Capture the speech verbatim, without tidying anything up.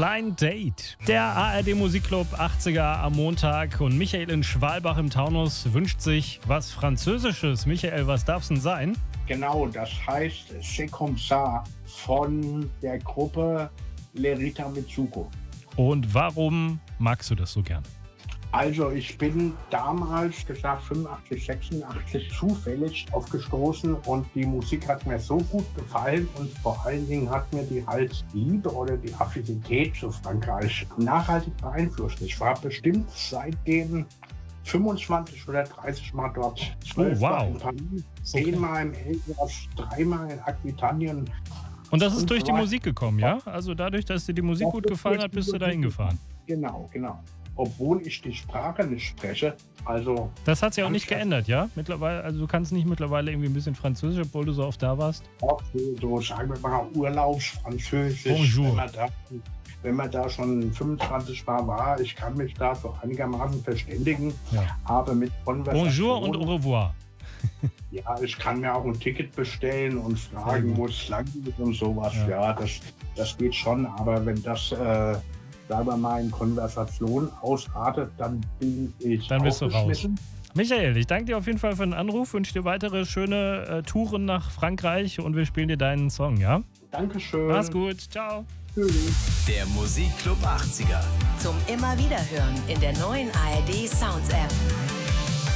Blind Date. Der A R D Musikclub achtziger am Montag und Michael in Schwalbach im Taunus wünscht sich was Französisches. Michael, was darf's denn sein? Genau, das heißt C'est comme ça von der Gruppe Lerita Mitsuko. Und warum magst du das so gern? Also ich bin damals, gesagt fünfundachtzig, sechsundachtzig, zufällig aufgestoßen und die Musik hat mir so gut gefallen und vor allen Dingen hat mir die halt Liebe oder die Affinität zu Frankreich nachhaltig beeinflusst. Ich war bestimmt seitdem fünfundzwanzig oder dreißig Mal dort. zwölf Oh, wow. Mal in Paris, zehnmal im Elsass, dreimal in Aquitanien. Und das ist durch die so Musik gekommen, ja? Also dadurch, dass dir die Musik Das gut ist gefallen durch hat, die bist du da Musik hingefahren. Genau, genau. Obwohl ich die Sprache nicht spreche, also... Das hat sich auch nicht Frankreich- geändert, ja? Mittlerweile, also du kannst nicht mittlerweile irgendwie ein bisschen Französisch, obwohl du so oft da warst. Auch so, so sagen wir mal Urlaubsfranzösisch. Bonjour. Wenn man, da, wenn man da schon fünfundzwanzig Mal war, ich kann mich da so einigermaßen verständigen, Ja. aber mit Konversation... Bonjour und au revoir. Ja, ich kann mir auch ein Ticket bestellen und Sehr fragen, gut. wo es lang geht und sowas. Ja. Ja, das, das geht schon, aber wenn das, äh, sagen wir mal, in Konversation ausartet, dann bin ich Dann bist du raus. aufgeschmissen. Michael, ich danke dir auf jeden Fall für den Anruf, wünsche dir weitere schöne äh, Touren nach Frankreich und wir spielen dir deinen Song, ja? Dankeschön. Mach's gut, ciao. Tschüss. Der Musikclub achtziger. Zum immer wieder hören in der neuen A R D Sounds App.